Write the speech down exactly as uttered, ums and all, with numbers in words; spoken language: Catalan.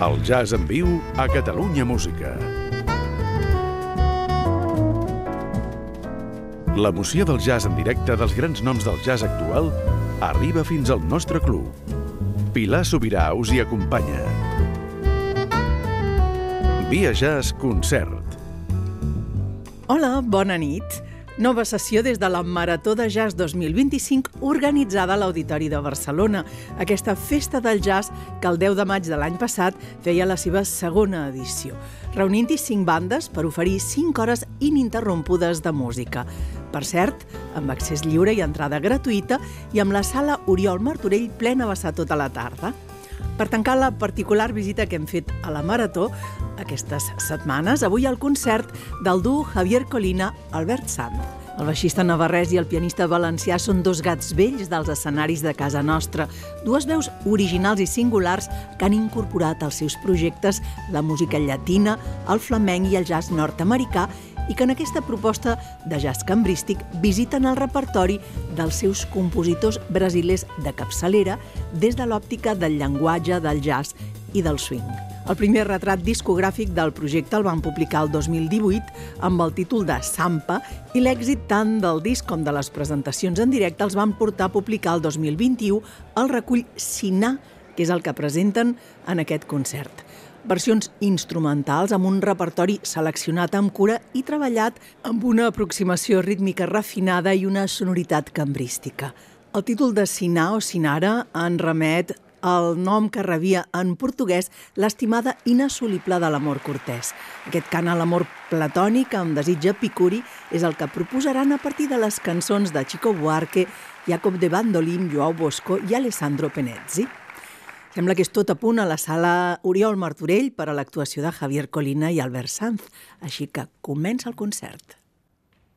El jazz en viu a Catalunya Música. L'emoció del jazz en directe dels grans noms del jazz actual arriba fins al nostre club. Pilar Sobirà us hi acompanya. Via Jazz Concert. Hola, bona nit. Nova sessió des de la Marató de Jazz dos mil vint-i-cinc organitzada a l'Auditori de Barcelona. Aquesta festa del jazz que el deu de maig de l'any passat feia la seva segona edició, reunint-hi cinc bandes per oferir cinc hores ininterrompudes de música. Per cert, amb accés lliure i entrada gratuïta i amb la sala Oriol Martorell plena a vessar tota la tarda. Per tancar la particular visita que hem fet a la Marató aquestes setmanes, avui el concert del duo Javier Colina-Albert Sanz. El baixista navarrès i el pianista valencià són dos gats vells dels escenaris de casa nostra, dues veus originals i singulars que han incorporat als seus projectes la música llatina, el flamenc i el jazz nord-americà i que en aquesta proposta de jazz cambrístic visiten el repertori dels seus compositors brasilers de capçalera des de l'òptica del llenguatge, del jazz i del swing. El primer retrat discogràfic del projecte el van publicar el dos mil divuit amb el títol de Sampa i l'èxit tant del disc com de les presentacions en directe els van portar a publicar el dos mil vint-i-u el recull Sinar, que és el que presenten en aquest concert. Versions instrumentals amb un repertori seleccionat amb cura i treballat amb una aproximació rítmica refinada i una sonoritat cambrística. El títol de Sinar o Sinara en remet el nom que rebia en portuguès l'estimada inassolible de l'amor cortès. Aquest cant a l'amor platònic amb desig epicuri és el que proposaran a partir de les cançons de Chico Buarque, Jacob de Bandolim, Joao Bosco i Alessandro Penezzi. Sembla que és tot a punt a la sala Oriol Martorell per a l'actuació de Javier Colina i Albert Sanz, així que comença el concert.